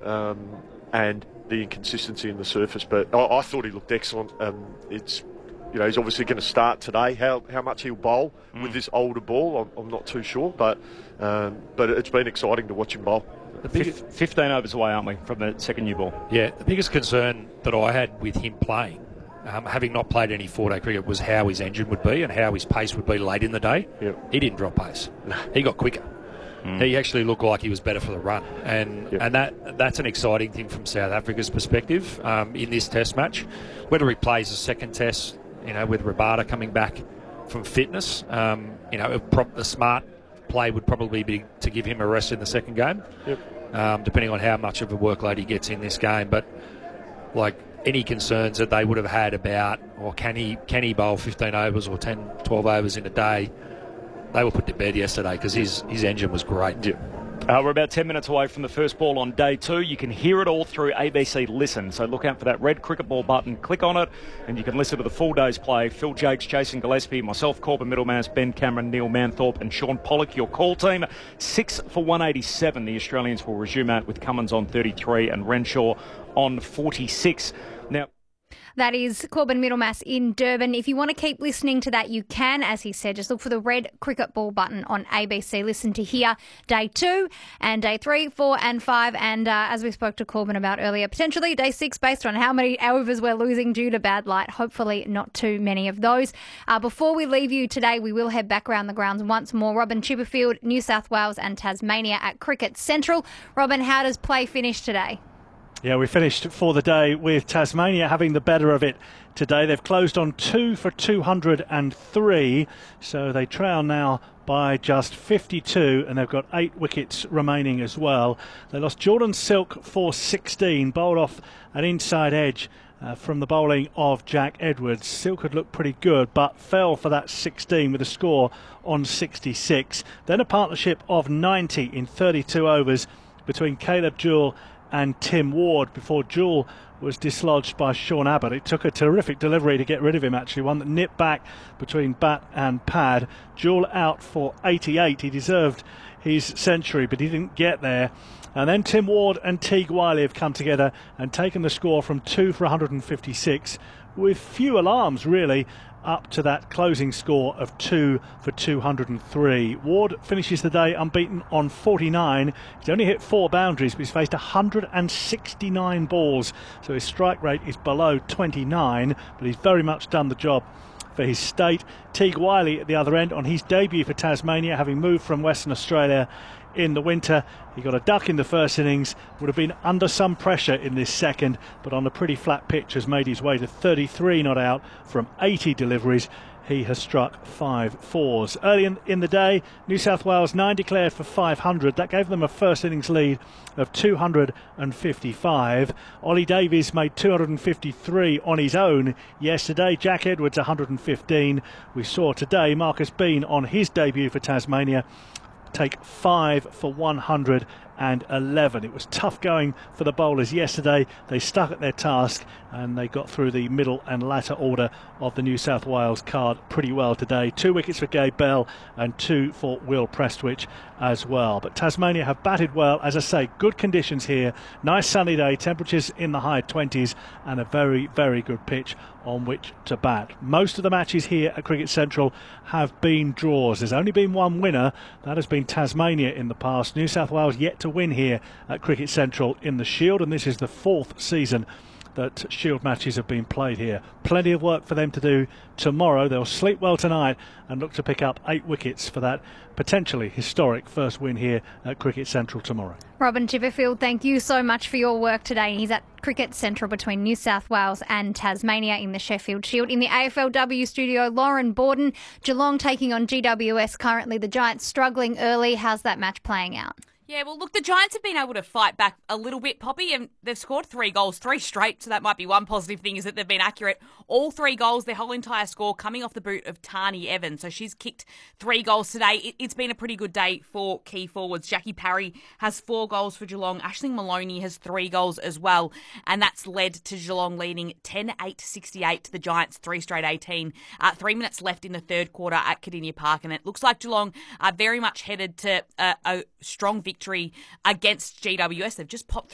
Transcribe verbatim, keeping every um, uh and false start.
um, and the inconsistency in the surface. But I, I thought he looked excellent. Um, it's you know he's obviously going to start today. How how much he'll bowl mm. with this older ball, I'm, I'm not too sure. But um, but it's been exciting to watch him bowl. The biggest, fifteen overs away, aren't we, from the second new ball? Yeah, the biggest concern that I had with him playing, um, having not played any four-day cricket, was how his engine would be and how his pace would be late in the day. Yep. He didn't drop pace. He got quicker. Mm. He actually looked like he was better for the run, and yep. and that that's an exciting thing from South Africa's perspective um, in this Test match. Whether he plays a second Test, you know, with Rabada coming back from fitness, um, you know, a, a smart play would probably be to give him a rest in the second game, yep. um, depending on how much of a workload he gets in this game. But like any concerns that they would have had about, or can he can he bowl fifteen overs or ten, twelve overs in a day, they were put to bed yesterday because his his engine was great. Yeah. Uh, we're about ten minutes away from the first ball on day two. You can hear it all through A B C Listen. So look out for that red cricket ball button. Click on it, and you can listen to the full day's play. Phil Jakes, Jason Gillespie, myself, Corbin Middlemans, Ben Cameron, Neil Manthorpe, and Sean Pollock, your call team. Six for one eighty-seven. The Australians will resume at with Cummins on thirty-three and Renshaw on forty-six. Now, that is Corbin Middlemass in Durban. If you want to keep listening to that, you can. As he said, just look for the red cricket ball button on A B C. Listen to hear day two and day three, four and five. And uh, as we spoke to Corbin about earlier, potentially day six based on how many overs we're losing due to bad light. Hopefully not too many of those. Uh, before we leave you today, we will head back around the grounds once more. Robin Chipperfield, New South Wales and Tasmania at Cricket Central. Robin, how does play finish today? Yeah, we finished for the day with Tasmania having the better of it today. They've closed on two for two hundred three, so they trail now by just fifty-two, and they've got eight wickets remaining as well. They lost Jordan Silk for sixteen, bowled off an inside edge uh, from the bowling of Jack Edwards. Silk had looked pretty good, but fell for that sixteen with a score on sixty-six. Then a partnership of ninety in thirty-two overs between Caleb Jewell and Tim Ward before Jewell was dislodged by Sean Abbott. It took a terrific delivery to get rid of him, actually, one that nipped back between bat and pad. Jewell out for eighty-eight. He deserved his century, but he didn't get there. And then Tim Ward and Teague Wiley have come together and taken the score from two for one hundred fifty-six with few alarms, really, up to that closing score of two for two hundred three. Ward finishes the day unbeaten on forty-nine. He's only hit four boundaries, but he's faced one hundred sixty-nine balls, so his strike rate is below twenty-nine, but he's very much done the job for his state. Teague Wiley at the other end on his debut for Tasmania, having moved from Western Australia in the winter. He got a duck in the first innings, would have been under some pressure in this second, but on a pretty flat pitch has made his way to thirty-three not out from eighty deliveries. He has struck five fours. Early in, in the day, New South Wales nine declared for five hundred. That gave them a first innings lead of two hundred fifty-five. Ollie Davies made two hundred fifty-three on his own yesterday. Jack Edwards one hundred fifteen. We saw today Marcus Bean on his debut for Tasmania take five for one hundred eleven. It was tough going for the bowlers yesterday. They stuck at their task and they got through the middle and latter order of the New South Wales card pretty well today. Two wickets for Gabe Bell and two for Will Prestwich as well. But Tasmania have batted well. As I say, good conditions here. Nice sunny day, temperatures in the high twenties, and a very, very good pitch on which to bat. Most of the matches here at Cricket Central have been draws. There's only been one winner. That has been Tasmania in the past. New South Wales yet to win here at Cricket Central in the Shield, and this is the fourth season that Shield matches have been played here. Plenty of work for them to do tomorrow. They'll sleep well tonight and look to pick up eight wickets for that potentially historic first win here at Cricket Central tomorrow. Robin Chipperfield, thank you so much for your work today. He's at Cricket Central between New South Wales and Tasmania in the Sheffield Shield. In the A F L W studio, Lauren Borden. Geelong taking on G W S currently. The Giants struggling early. How's that match playing out? Yeah, well, look, the Giants have been able to fight back a little bit, Poppy, and they've scored three goals, three straight, so that might be one positive thing, is that they've been accurate. All three goals, their whole entire score, coming off the boot of Tani Evans. So she's kicked three goals today. It, it's been a pretty good day for key forwards. Jackie Parry has four goals for Geelong. Aisling Maloney has three goals as well, and that's led to Geelong leading ten eight sixty-eight to the Giants, three straight eighteen. Uh, three minutes left in the third quarter at Cardinia Park, and it looks like Geelong are very much headed to a, a strong victory against G W S. They've just popped